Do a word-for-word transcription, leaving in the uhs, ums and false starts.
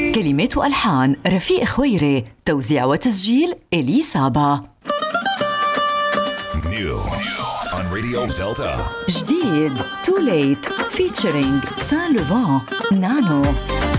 كلمات وألحان رفيق خويري، توزيع وتسجيل إلي صابا. New on Radio Delta. جديد Too Late featuring Saint Laurent Nano.